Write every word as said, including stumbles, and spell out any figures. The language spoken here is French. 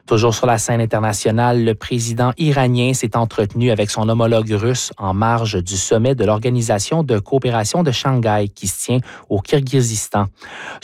Toujours sur la scène internationale, le président iranien s'est entretenu avec son homologue russe en marge du sommet de l'Organisation de coopération de Shanghai qui se tient au Kirghizistan.